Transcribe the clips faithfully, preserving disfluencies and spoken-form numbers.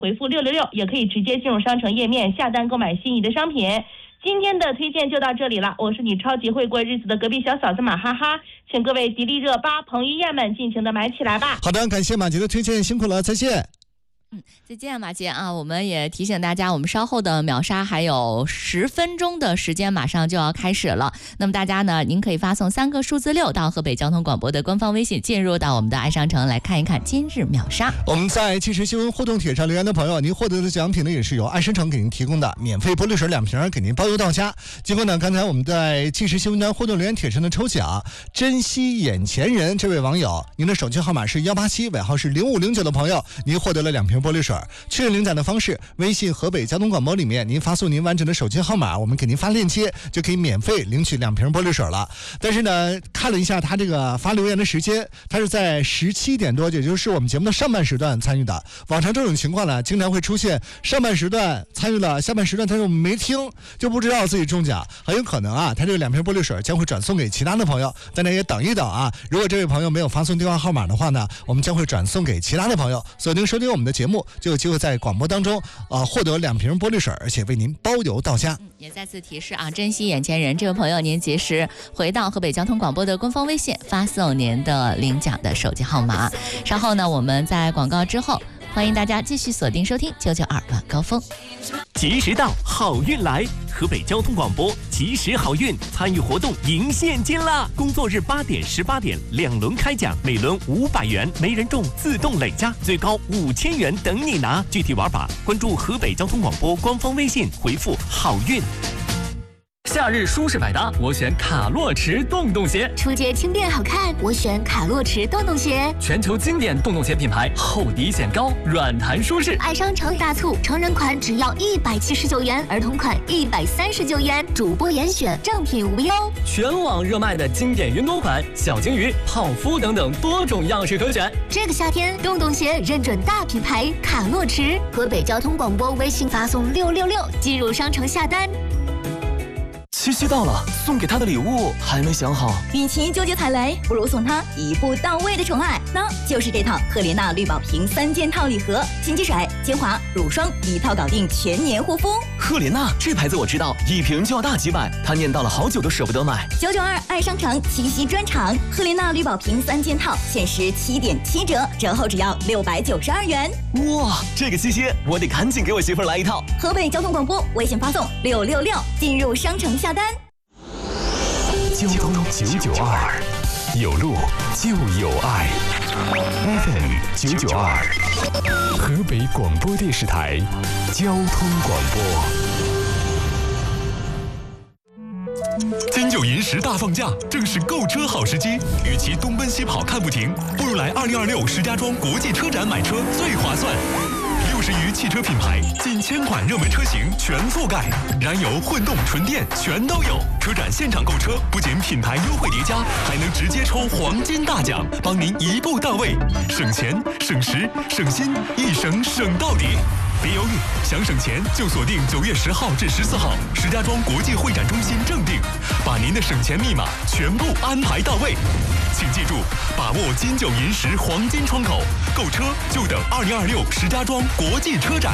回复六六六，也可以直接进入商城页面下单购买心仪的商品。今天的推荐就到这里了，我是你超级会过日子的隔壁小嫂子马哈哈，请各位迪丽热巴、彭于晏们尽情的买起来吧。 好的，感谢马杰的推荐，辛苦了，再见。 嗯，再见，马杰啊！我们也提醒大家，我们稍后的秒杀还有十分钟的时间，马上就要开始了。那么大家呢，您可以发送三个数字六到河北交通广播的官方微信，进入到我们的爱商城来看一看今日秒杀。 我们在即时新闻互动帖上留言的朋友，您获得的奖品呢，也是由爱商城给您提供的免费玻璃水两瓶，给您包邮到家。经过呢，刚才我们在即时新闻端互动留言帖上的抽奖，珍惜眼前人这位网友，您的手机号码是幺八七，尾号是零五零九的朋友，您获得了两瓶玻璃水。确认领奖的方式，微信河北交通广播里面您发送您完整的手机号码，我们给您发链接，就可以免费领取两瓶玻璃水了。但是呢，看了一下他这个发留言的时间，他是在十七点多，也就是我们节目的上半时段参与的。往常这种情况呢，经常会出现上半时段参与了，下半时段他又没听，就不知道自己中奖，很有可能啊，他这个两瓶玻璃水将会转送给其他的朋友，大家也等一等啊。如果这位朋友没有发送电话号码的话呢，我们将会转送给其他的朋友。锁定收听我们的节目，就有机会在广播当中呃获得两瓶玻璃水，而且为您包邮到家。 嗯，也再次提示啊，珍惜眼前人，这位朋友您及时回到河北交通广播的官方微信，发送您的领奖的手机号码。稍后呢，我们在广告之后，欢迎大家继续锁定收听九九二晚高峰。 及时到，好运来！河北交通广播及时好运参与活动赢现金啦！工作日八点、十八点两轮开奖，每轮五百元，没人中自动累加，最高五千元等你拿。具体玩法关注河北交通广播官方微信，回复好运。夏日舒适百搭，我选卡洛驰洞洞鞋。 出街轻便好看，我选卡洛驰洞洞鞋。 全球经典洞洞鞋品牌，厚底显高，软弹舒适。 爱商城大促，成人款只要一百七十九元，儿童款一百三十九元，主播严选，正品无忧。 全网热卖的经典云朵款、小金鱼、泡芙等等多种样式可选。 这个夏天，洞洞鞋认准大品牌卡洛驰。河北交通广播微信发送六六六进入商城下单。 七夕到了，送给他的礼物还没想好。 与其纠结踩雷，不如送他一步到位的宠爱，那就是这套赫莲娜绿宝瓶三件套礼盒，洗肌水、精华、乳霜一套搞定全年护肤。 赫莲娜这牌子我知道，一瓶就要大几百，他念叨了好久都舍不得买。 九九二爱商城七夕专场，赫莲娜绿宝瓶三件套限时七点七折，折后只要六百九十二元。 哇，这个七夕我得赶紧给我媳妇儿来一套。 河北交通广播微信发送六六六进入商城下单。 交通九九二，有路就有爱。F M 九九二，河北广播电视台交通广播。金九银十大放假，正是购车好时机。与其东奔西跑看不停，不如来二零二六石家庄国际车展买车最划算。六十余汽车品牌，近千款热门车型全覆盖，燃油、混动、纯电全都有。车展现场购车，不仅品牌优惠叠加，还能直接抽黄金大奖，帮您一步到位，省钱、省时、省心，一省省到底。别犹豫，想省钱就锁定九月十号至十四号石家庄国际会展中心正定，把您的省钱密码全部安排到位。请记住，把握金九银十黄金窗口，购车就等二零二六石家庄国际车展。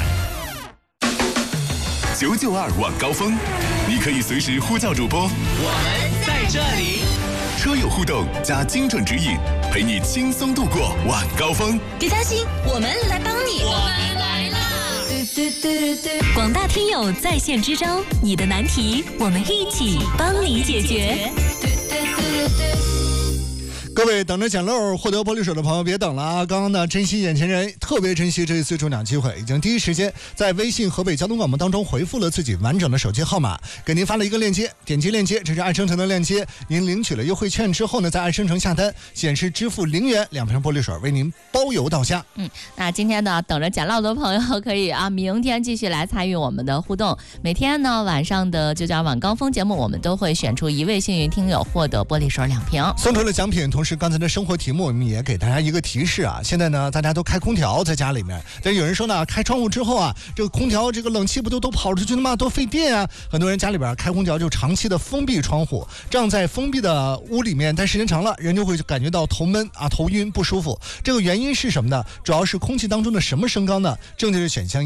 九九二晚高峰，你可以随时呼叫主播， 我们在这里。 车友互动加精准指引，陪你轻松度过晚高峰。 别担心，我们来帮你。 我们来了。 广大听友在线支招，你的难题我们一起帮你解决。 各位等着捡漏获得玻璃水的朋友别等了啊！刚刚呢，珍惜眼前人，特别珍惜这一次中奖机会，已经第一时间在微信河北交通广播当中回复了自己完整的手机号码，给您发了一个链接，点击链接，这是爱商城的链接，您领取了优惠券之后呢，在爱商城下单，显示支付零元，两瓶玻璃水为您包邮到家。 嗯，那今天呢，等着捡漏的朋友可以啊，明天继续来参与我们的互动。每天呢晚上的就叫晚高峰节目，我们都会选出一位幸运听友获得玻璃水两瓶， 送出了奖品，同时时刚才的生活题目，我们也给大家一个提示啊。现在呢，大家都开空调在家里面，但有人说呢，开窗户之后啊，这个空调这个冷气不都都跑出去了吗？多费电啊！很多人家里边开空调就长期的封闭窗户，这样在封闭的屋里面待时间长了，人就会感觉到头闷啊、头晕不舒服。这个原因是什么呢？主要是空气当中的什么升高呢？正确的选项